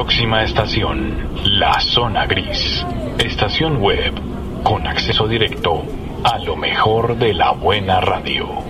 Próxima estación, La Zona Gris. Estación web con acceso directo a lo mejor de la buena radio.